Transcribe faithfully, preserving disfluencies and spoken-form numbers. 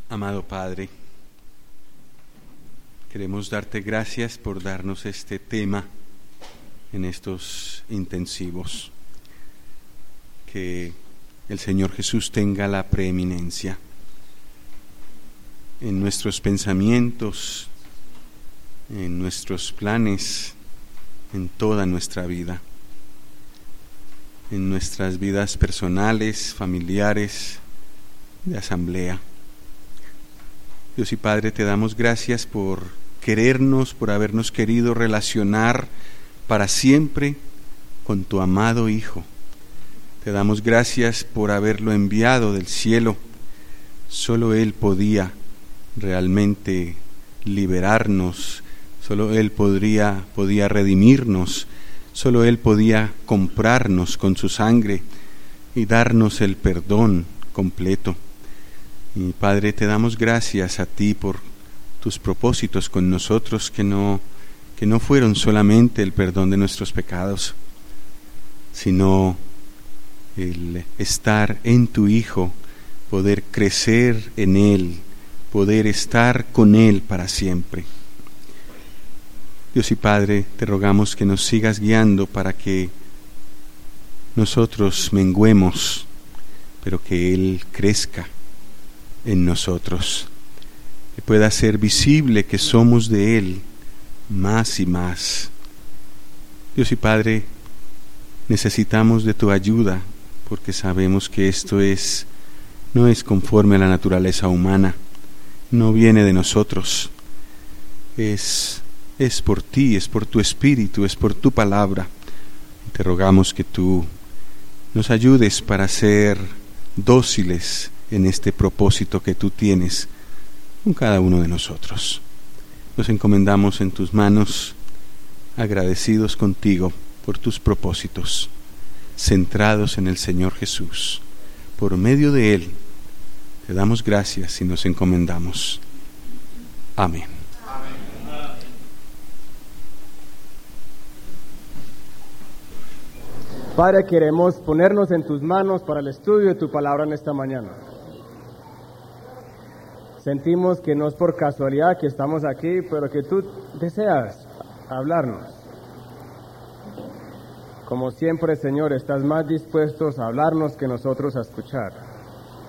Amado Padre, queremos darte gracias por darnos este tema en estos intensivos. Que el Señor Jesús tenga la preeminencia en nuestros pensamientos, en nuestros planes, en toda nuestra vida, en nuestras vidas personales, familiares, de asamblea. Dios y Padre, te damos gracias por querernos, por habernos querido relacionar para siempre con tu amado Hijo. Te damos gracias por haberlo enviado del cielo. Solo Él podía realmente liberarnos, solo Él podría, podía redimirnos, solo Él podía comprarnos con su sangre y darnos el perdón completo. Y Padre, te damos gracias a ti por tus propósitos con nosotros, que no, que no fueron solamente el perdón de nuestros pecados, sino el estar en tu Hijo, poder crecer en Él, poder estar con Él para siempre. Dios y Padre, te rogamos que nos sigas guiando para que nosotros menguemos, pero que Él crezca en nosotros, que pueda ser visible que somos de Él más y más. Dios y Padre, necesitamos de tu ayuda, porque sabemos que esto es, no es conforme a la naturaleza humana, no viene de nosotros, es, es por ti, es por tu Espíritu, es por tu palabra. Te rogamos que tú nos ayudes para ser dóciles en este propósito que tú tienes con cada uno de nosotros. Nos encomendamos en tus manos, agradecidos contigo por tus propósitos, centrados en el Señor Jesús. Por medio de Él te damos gracias y nos encomendamos. Amén. Padre, queremos ponernos en tus manos para el estudio de tu palabra en esta mañana. Sentimos que no es por casualidad que estamos aquí, pero que tú deseas hablarnos. Como siempre, Señor, estás más dispuestos a hablarnos que nosotros a escuchar.